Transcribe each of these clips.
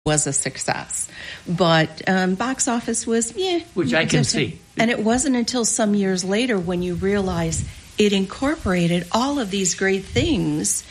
was a success. But box office was, Which I can see. And it wasn't until some years later when you realize it incorporated all of these great things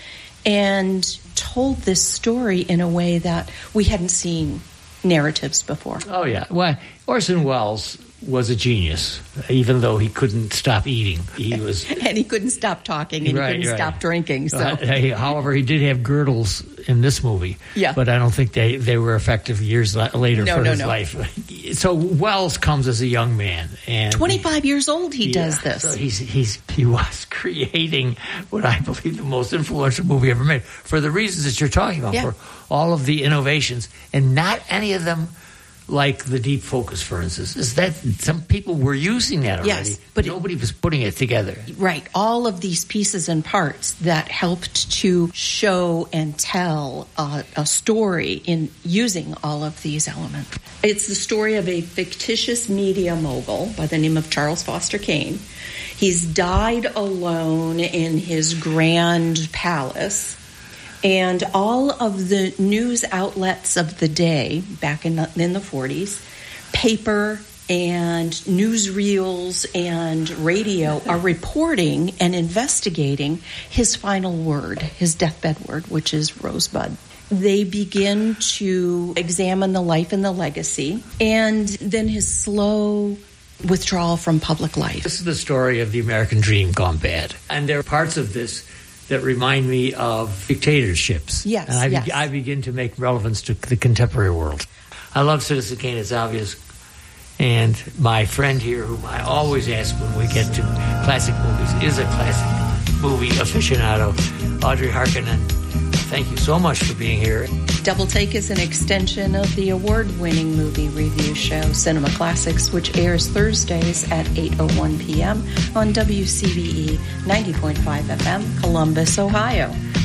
and told this story in a way that we hadn't seen narratives before. Oh, yeah. Well, Orson Welles was a genius, even though he couldn't stop eating. He was, and he couldn't stop talking, and he couldn't stop drinking. So, however, he did have girdles in this movie. Yeah. But I don't think they were effective years later for his life. So Welles comes as a young man, and 25 years old. He does this. So he was creating what I believe the most influential movie ever made for the reasons that you're talking about, for all of the innovations, and not any of them. Like the deep focus, for instance, is that some people were using that already, but nobody was putting it together. Right. All of these pieces and parts that helped to show and tell a story in using all of these elements. It's the story of a fictitious media mogul by the name of Charles Foster Kane. He's died alone in his grand palace. And all of the news outlets of the day, back in the 40s, paper and newsreels and radio are reporting and investigating his final word, his deathbed word, which is Rosebud. They begin to examine the life and the legacy, and then his slow withdrawal from public life. This is the story of the American dream gone bad. And there are parts of this that remind me of dictatorships. Yes, and I begin to make relevance to the contemporary world. I love Citizen Kane, it's obvious. And my friend here, whom I always ask when we get to classic movies, is a classic movie aficionado, Audrey Harkonnen. Thank you so much for being here. Double Take is an extension of the award-winning movie review show, Cinema Classics, which airs Thursdays at 8:01 p.m. on WCBE 90.5 FM, Columbus, Ohio.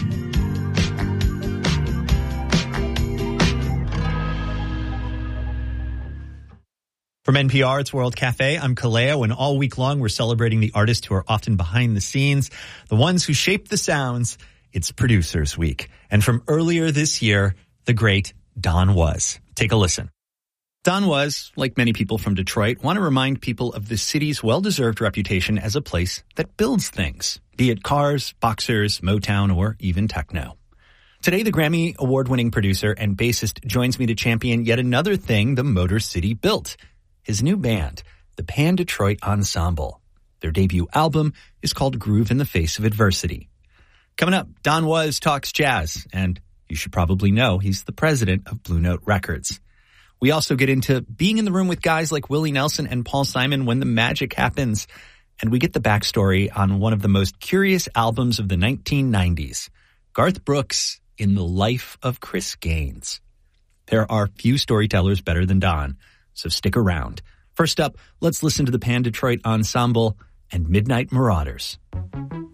From NPR, it's World Cafe. I'm Kaleo, and all week long we're celebrating the artists who are often behind the scenes, the ones who shape the sounds. It's Producers Week. And from earlier this year, the great Don Was. Take a listen. Don Was, like many people from Detroit, want to remind people of the city's well-deserved reputation as a place that builds things, be it cars, boxers, Motown, or even techno. Today, the Grammy award-winning producer and bassist joins me to champion yet another thing the Motor City built, his new band, the Pan Detroit Ensemble. Their debut album is called Groove in the Face of Adversity. Coming up, Don Was talks jazz, and you should probably know he's the president of Blue Note Records. We also get into being in the room with guys like Willie Nelson and Paul Simon when the magic happens, and we get the backstory on one of the most curious albums of the 1990s, Garth Brooks in the Life of Chris Gaines. There are few storytellers better than Don, so stick around. First up, let's listen to the Pan Detroit Ensemble and Midnight Marauders.